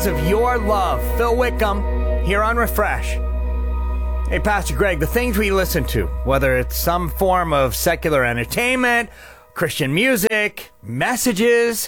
because of your love. Phil Wickham here on Refresh. Hey, Pastor Greg, the things we listen to, whether it's some form of secular entertainment, Christian music, messages,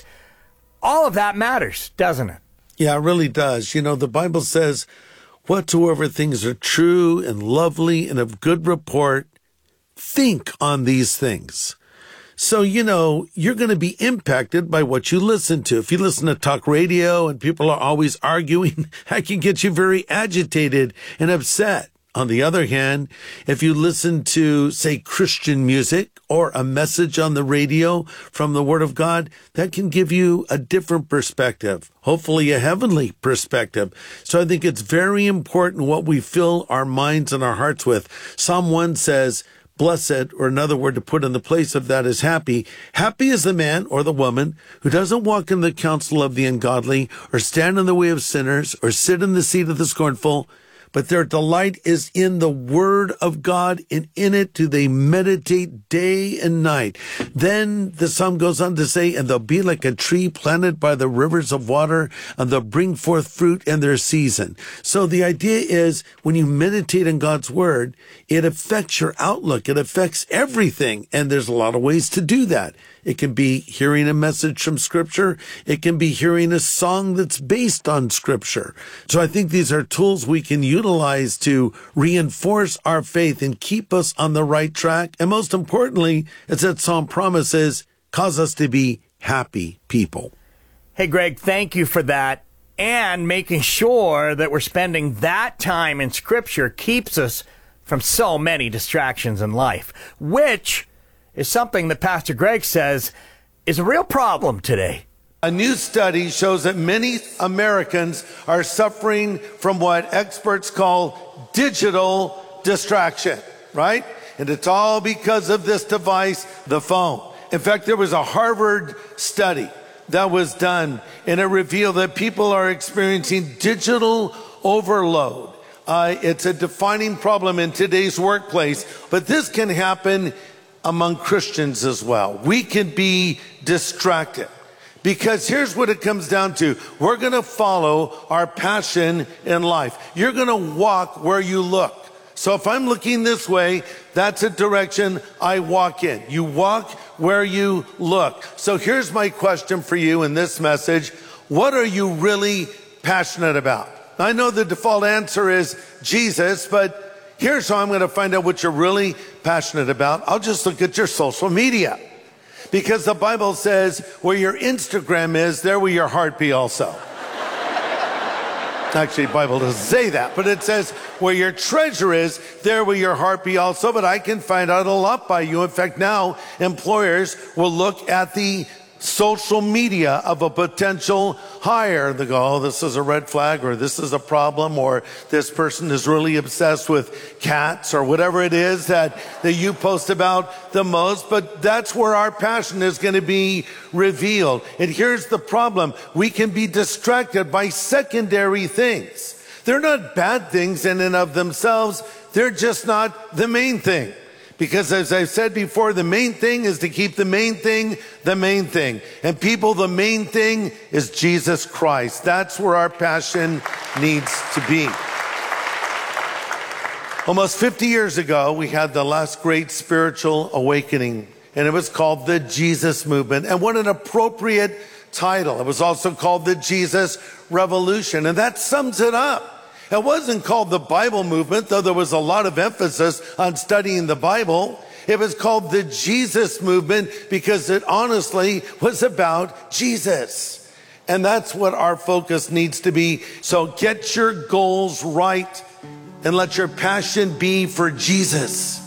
all of that matters, doesn't it? Yeah, it really does. You know, the Bible says, whatsoever things are true and lovely and of good report, think on these things. So, you know, you're going to be impacted by what you listen to. If you listen to talk radio and people are always arguing, that can get you very agitated and upset. On the other hand, if you listen to, say, Christian music or a message on the radio from the Word of God, that can give you a different perspective, hopefully a heavenly perspective. So I think it's very important what we fill our minds and our hearts with. Psalm 1 says, blessed, or another word to put in the place of that is happy. Happy is the man or the woman who doesn't walk in the counsel of the ungodly, or stand in the way of sinners, or sit in the seat of the scornful, but their delight is in the word of God, and in it do they meditate day and night. Then the psalm goes on to say, and they'll be like a tree planted by the rivers of water, and they'll bring forth fruit in their season. So the idea is, when you meditate on God's word, it affects your outlook. It affects everything. And there's a lot of ways to do that. It can be hearing a message from Scripture. It can be hearing a song that's based on Scripture. So I think these are tools we can utilize to reinforce our faith and keep us on the right track. And most importantly, as that psalm promises, cause us to be happy people. Hey, Greg, thank you for that. And making sure that we're spending that time in Scripture keeps us from so many distractions in life, which is something that Pastor Greg says is a real problem today. A new study shows that many Americans are suffering from what experts call digital distraction, right? And it's all because of this device, the phone. In fact, there was a Harvard study that was done, and it revealed that people are experiencing digital overload. It's a defining problem in today's workplace, but this can happen among Christians as well. We can be distracted because here's what it comes down to. We're going to follow our passion in life. You're going to walk where you look. So if I'm looking this way, that's a direction I walk in. You walk where you look. So here's my question for you in this message. What are you really passionate about? I know the default answer is Jesus, but here's how I'm going to find out what you're really passionate about. I'll just look at your social media. Because the Bible says where your Instagram is, there will your heart be also. Actually, the Bible doesn't say that, but it says where your treasure is, there will your heart be also. But I can find out a lot by you. In fact, now employers will look at the social media of a potential hire. They go, oh, this is a red flag, or this is a problem, or this person is really obsessed with cats, or whatever it is that you post about the most. But that's where our passion is going to be revealed. And here's the problem. We can be distracted by secondary things. They're not bad things in and of themselves. They're just not the main thing. Because as I've said before, the main thing is to keep the main thing the main thing. And people, the main thing is Jesus Christ. That's where our passion needs to be. Almost 50 years ago, we had the last great spiritual awakening, and it was called the Jesus Movement. And what an appropriate title. It was also called the Jesus Revolution, and that sums it up. It wasn't called the Bible movement, though there was a lot of emphasis on studying the Bible. It was called the Jesus movement because it honestly was about Jesus. And that's what our focus needs to be. So get your goals right and let your passion be for Jesus.